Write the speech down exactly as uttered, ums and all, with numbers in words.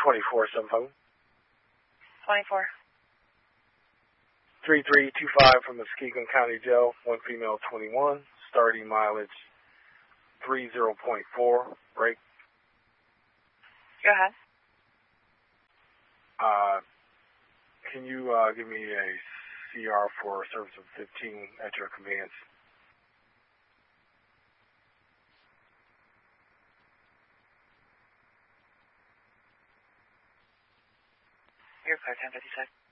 twenty-four seven five. twenty-four. three three two five from the Muskegon County Jail, one female twenty-one, starting mileage three zero point four, break. Go ahead. Uh, can you uh, give me a C R for service of fifteen at your convenience? You're clear, ten fifty-six.